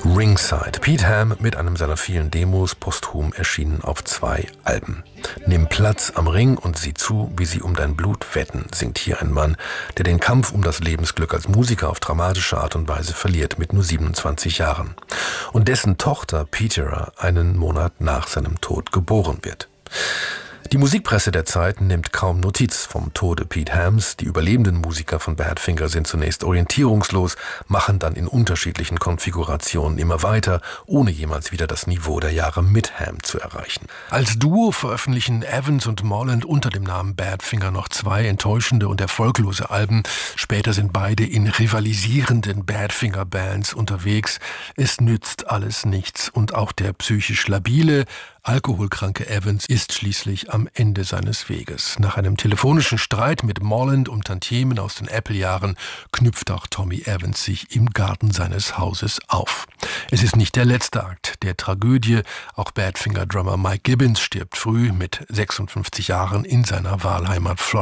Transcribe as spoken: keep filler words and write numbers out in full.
Ringside. Pete Ham mit einem seiner vielen Demos, posthum erschienen auf zwei Alben. Nimm Platz am Ring und sieh zu, wie sie um dein Blut wetten, singt hier ein Mann, der den Kampf um das Lebensglück als Musiker auf dramatische Art und Weise verliert mit nur siebenundzwanzig Jahren. Und dessen Tochter Petera einen Monat nach seinem Tod geboren wird. Die Musikpresse der Zeit nimmt kaum Notiz vom Tode Pete Hams. Die überlebenden Musiker von Badfinger sind zunächst orientierungslos, machen dann in unterschiedlichen Konfigurationen immer weiter, ohne jemals wieder das Niveau der Jahre mit Ham zu erreichen. Als Duo veröffentlichen Evans und Moreland unter dem Namen Badfinger noch zwei enttäuschende und erfolglose Alben. Später sind beide in rivalisierenden Badfinger-Bands unterwegs. Es nützt alles nichts und auch der psychisch labile, alkoholkranke Evans ist schließlich am Ende seines Weges. Nach einem telefonischen Streit mit Moreland um Tantiemen aus den Apple-Jahren knüpft auch Tommy Evans sich im Garten seines Hauses auf. Es ist nicht der letzte Akt der Tragödie. Auch Badfinger-Drummer Mike Gibbons stirbt früh mit sechsundfünfzig Jahren in seiner Wahlheimat Florida.